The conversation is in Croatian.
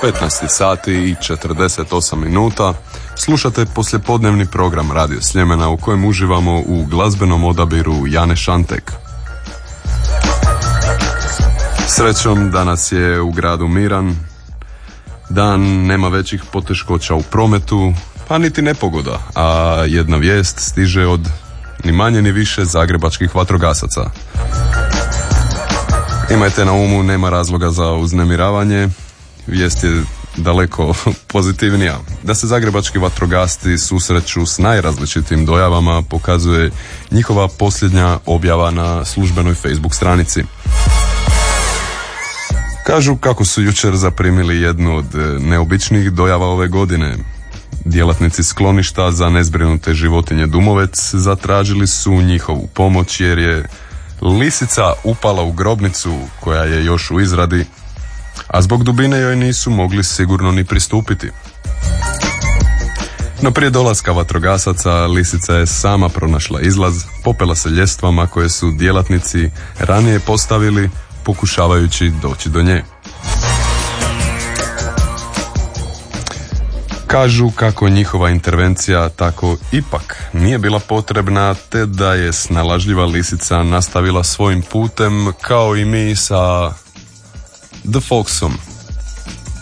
15 sati i 48 minuta. Slušate poslijepodnevni program Radio Sljemena u kojem uživamo u glazbenom odabiru Jane Šantek. Srećom, danas je u gradu miran dan, nema većih poteškoća u prometu, pa niti nepogoda, a jedna vijest stiže od ni manje ni više zagrebačkih vatrogasaca. Imajte na umu, nema razloga za uznemiravanje, vijest je daleko pozitivnija. Da se zagrebački vatrogasci susreću s najrazličitim dojavama pokazuje njihova posljednja objava na službenoj Facebook stranici. Kažu kako su jučer zaprimili jednu od neobičnijih dojava ove godine. Djelatnici skloništa za nezbrinute životinje Dumovec zatražili su njihovu pomoć jer je lisica upala u grobnicu koja je još u izradi, a zbog dubine joj nisu mogli sigurno ni pristupiti. No prije dolaska vatrogasaca lisica je sama pronašla izlaz, popela se ljestvama koje su djelatnici ranije postavili pokušavajući doći do nje. Kažu kako njihova intervencija tako ipak nije bila potrebna, te da je snalažljiva lisica nastavila svojim putem kao i mi sa The Folksom.